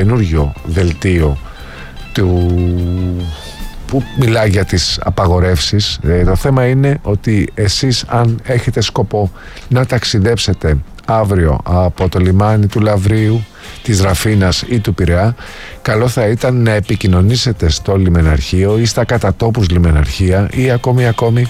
καινούργιο δελτίο που μιλάει για τις απαγορεύσεις. Το θέμα είναι ότι εσείς, αν έχετε σκοπό να ταξιδέψετε αύριο από το λιμάνι του Λαυρίου, της Ραφίνας ή του Πειραιά, καλό θα ήταν να επικοινωνήσετε στο λιμεναρχείο ή στα κατατόπους λιμεναρχεία ή ακόμη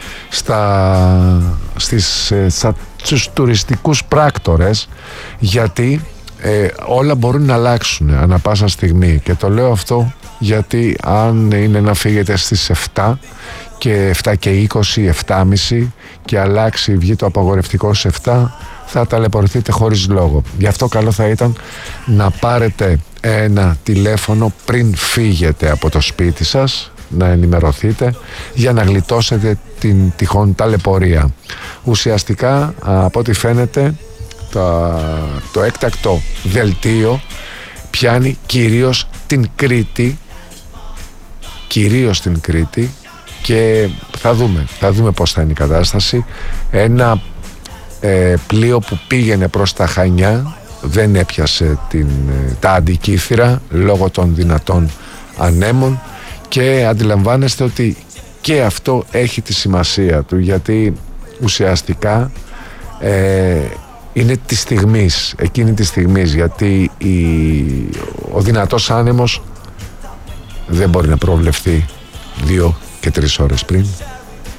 στους τουριστικούς πράκτορες, γιατί όλα μπορούν να αλλάξουν ανά πάσα στιγμή. Και το λέω αυτό γιατί αν είναι να φύγετε στις 7 και 7 και 20, 7.30 και αλλάξει, βγει το απαγορευτικό σε 7, θα ταλαιπωρηθείτε χωρίς λόγο. Γι' αυτό καλό θα ήταν να πάρετε ένα τηλέφωνο πριν φύγετε από το σπίτι σας, να ενημερωθείτε για να γλιτώσετε την τυχόν ταλαιπωρία. Ουσιαστικά, από ό,τι φαίνεται, το έκτακτο δελτίο πιάνει κυρίως την Κρήτη, και θα δούμε πώς θα είναι η κατάσταση. Ένα πλοίο που πήγαινε προς τα Χανιά δεν έπιασε τα Αντικήθυρα λόγω των δυνατών ανέμων, και αντιλαμβάνεστε ότι και αυτό έχει τη σημασία του, γιατί ουσιαστικά είναι εκείνη τη στιγμής, γιατί ο δυνατός άνεμος δεν μπορεί να προβλεφθεί 2 και 3 ώρες πριν.